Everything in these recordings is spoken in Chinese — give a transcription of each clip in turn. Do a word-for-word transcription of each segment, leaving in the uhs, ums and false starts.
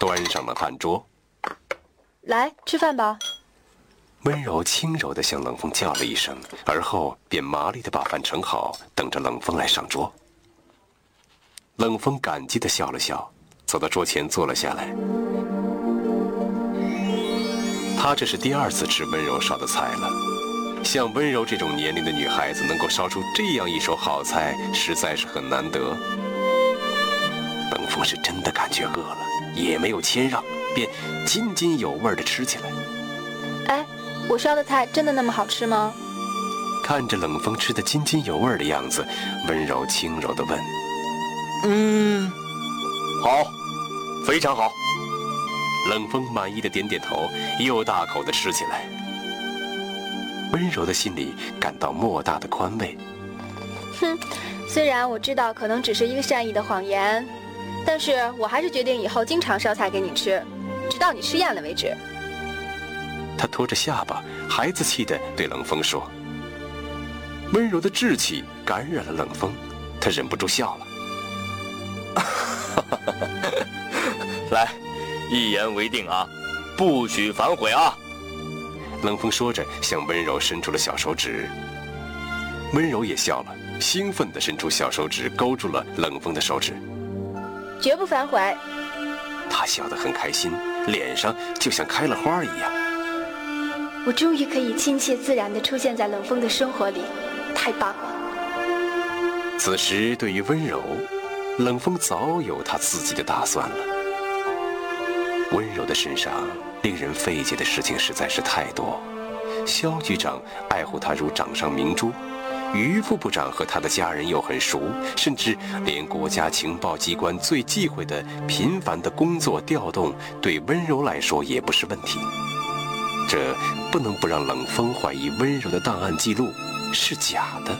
端上了饭桌。 来，吃饭吧。 温柔轻柔地向冷风叫了一声，而后便麻利地把饭盛好，等着冷风来上桌。冷风感激地笑了笑，走到桌前坐了下来。他这是第二次吃温柔烧的菜了。像温柔这种年龄的女孩子能够烧出这样一手好菜，实在是很难得。冷风是真的感觉饿了，也没有谦让，便津津有味地吃起来。 哎，我烧的菜真的那么好吃吗？ 看着冷风吃得津津有味的样子，温柔轻柔地问： 嗯，好，非常好。 冷风满意的点点头，又大口地吃起来。温柔的心里感到莫大的宽慰。 哼，虽然我知道可能只是一个善意的谎言，但是我还是决定以后经常烧菜给你吃，直到你吃厌了为止。 他拖着下巴，孩子气地对冷风说。温柔的志气感染了冷风，他忍不住笑了。 来，一言为定啊，不许反悔啊！ 冷风说着，向温柔伸出了小手指。温柔也笑了，兴奋地伸出小手指勾住了冷风的手指。 绝不反悔。 他笑得很开心，脸上就像开了花一样。 我终于可以亲切自然地出现在冷风的生活里，太棒了。 此时对于温柔，冷风早有他自己的打算了。温柔的身上令人费解的事情实在是太多。肖局长爱护他如掌上明珠，于副部长和他的家人又很熟，甚至连国家情报机关最忌讳的频繁的工作调动，对温柔来说也不是问题。这不能不让冷风怀疑温柔的档案记录是假的。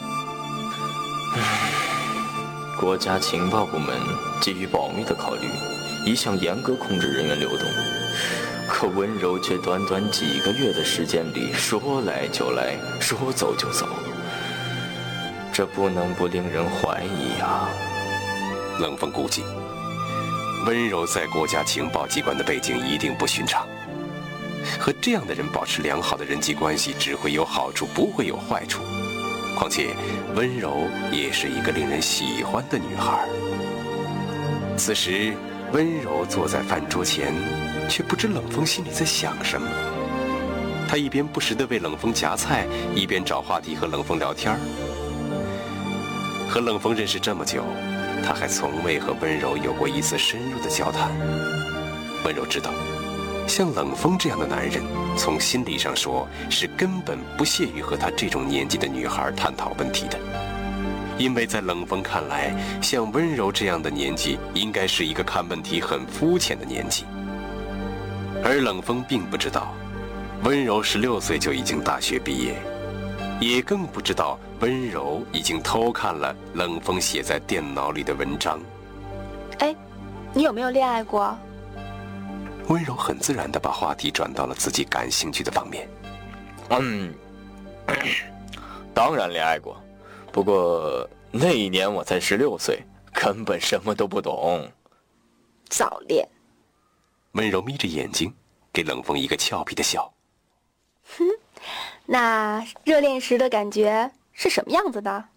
国家情报部门基于保密的考虑，一向严格控制人员流动，可温柔却短短几个月的时间里说来就来，说走就走，这不能不令人怀疑啊。 冷风估计，温柔在国家情报机关的背景一定不寻常，和这样的人保持良好的人际关系只会有好处，不会有坏处。况且温柔也是一个令人喜欢的女孩。此时温柔坐在饭桌前，却不知冷风心里在想什么。他一边不时地为冷风夹菜，一边找话题和冷风聊天。和冷风认识这么久，他还从未和温柔有过一次深入的交谈。温柔知道，像冷风这样的男人，从心理上说是根本不屑于和他这种年纪的女孩探讨问题的。因为在冷风看来，像温柔这样的年纪应该是一个看问题很肤浅的年纪。而冷风并不知道，温柔十六岁就已经大学毕业，也更不知道温柔已经偷看了冷风写在电脑里的文章。 哎，你有没有恋爱过？ 温柔很自然地把话题转到了自己感兴趣的方面。 嗯，当然恋爱过，不过那一年我才十六岁，根本什么都不懂。 早恋。 温柔眯着眼睛，给冷风一个俏皮的笑。 哼，那热恋时的感觉是什么样子的？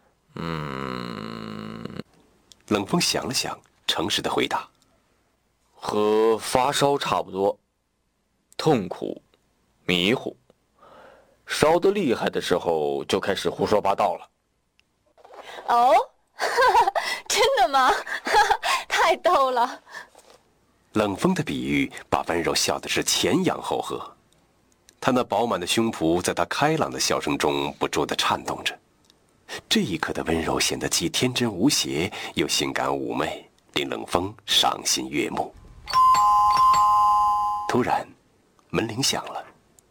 嗯， 冷风想了想，诚实的回答。 和发烧差不多，痛苦，迷糊，烧得厉害的时候就开始胡说八道了。 哦，真的吗？太逗了。 冷风的比喻把温柔笑的是前仰后合，他那饱满的胸脯在他开朗的笑声中不住地颤动着。这一刻的温柔显得既天真无邪又性感妩媚，令冷风赏心悦目。突然，门铃响了。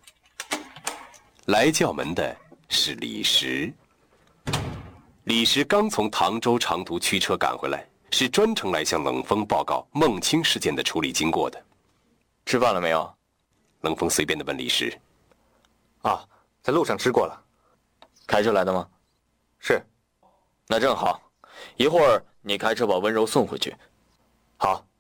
来叫门的是李石。李石刚从唐州长途驱车赶回来，是专程来向冷风报告孟青事件的处理经过的。 吃饭了没有？ 冷风随便地问李石。 啊，在路上吃过了。开车来的吗？是。那正好，一会儿你开车把温柔送回去。好。